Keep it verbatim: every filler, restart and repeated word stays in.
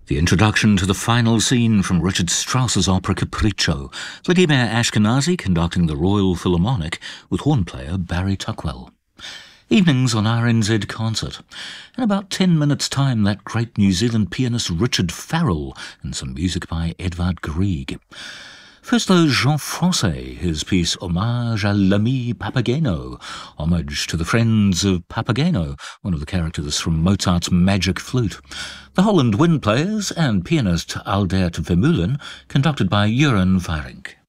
The introduction to the final scene from Richard Strauss's opera Capriccio, Vladimir Ashkenazy conducting the Royal Philharmonic with horn player Barry Tuckwell. Evenings on R N Z Concert. In about ten minutes' time, that great New Zealand pianist Richard Farrell and some music by Edvard Grieg. First though, Jean Francais, his piece Hommage à l'ami Papageno, homage to the friends of Papageno, one of the characters from Mozart's Magic Flute. The Holland Wind Players and pianist Aldert Vermeulen, conducted by Jeroen Vierink.